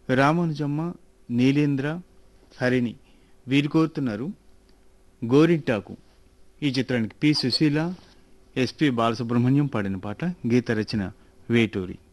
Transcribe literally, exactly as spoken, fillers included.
రామానుజమ్మ, నీలేంద్ర, హరిణి వీరు కోరుతున్నారు గోరింటాకు ఈ చిత్రానికి పి సుశీల, ఎస్పి బాలసుబ్రహ్మణ్యం పాడిన పాట. గీత రచన వేటూరి.